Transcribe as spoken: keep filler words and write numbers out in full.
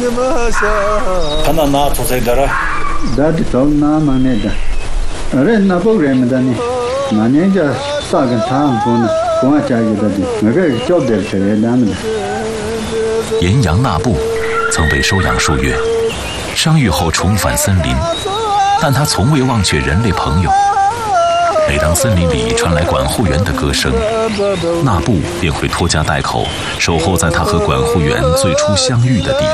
하나 나 도세더라. 다디 돌나 마네다. अरे ना प्रोग्राम में दानी माने जा सागन थाम पुन पुआ चाहिए दादी मगर चौब देर चले दाम दा 岩羊纳布曾被收养数月，伤愈后重返森林，但他从未忘却人类朋友。每当森林里传来管护员的歌声，纳布便会拖家带口，守候在他和管护员最初相遇的地方。